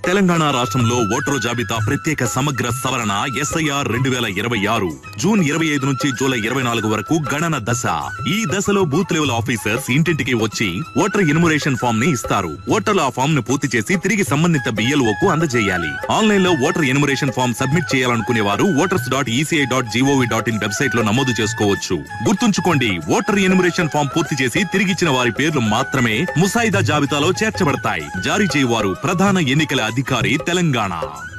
తెలంగాణ రాష్ట్రంలో ఓటరు జాబితా ప్రత్యేక సమగ్ర సవరణ SIR 2026 జూన్ 25 నుంచి జూలై 24 వరకు గణన దశ. ఈ దశలో బూత్ లెవెల్ ఆఫీసర్స్ ఇంటింటికి వచ్చి ఓటర్ ఎన్యుమరేషన్ ఫామ్ ని ఇస్తారు. ఓటర్లు ఆ ఫామ్ ను పూర్తి చేసి తిరిగి సంబంధిత BLO కు అందజేయాలి. ఆన్లైన్ లో ఓటర్ ఎన్యుమరేషన్ ఫామ్ సబ్మిట్ చేయాలనుకునే వారు voters.eci.gov.in వెబ్సైట్ లో నమోదు చేసుకోవచ్చు. గుర్తుంచుకోండి, ఓటర్ ఎన్యుమరేషన్ ఫామ్ పూర్తి చేసి తిరిగిచ్చిన వారి పేర్లు మాత్రమే ముసాయిదా జాబితాలో చేర్చబడతాయి. జారీ చేయవారు ప్రధాన ఎన్నికల అధికారి, తెలంగాణ.